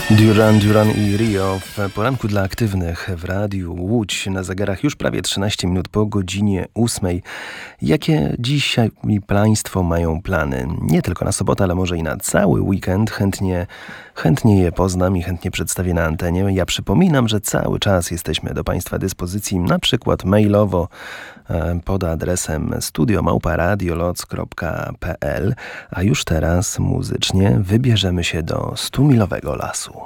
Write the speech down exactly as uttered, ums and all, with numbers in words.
Duran Duran i Rio w poranku dla aktywnych w Radiu Łódź. Na zegarach już prawie trzynaście minut po godzinie ósmej. Jakie dzisiaj Państwo mają plany? Nie tylko na sobotę, ale może i na cały weekend. Chętnie, chętnie je poznam i chętnie przedstawię na antenie. Ja przypominam, że cały czas jesteśmy do Państwa dyspozycji, na przykład mailowo pod adresem studio małpa radioloc kropka p l, a już teraz muzycznie wybierzemy się do stumilowego lasu.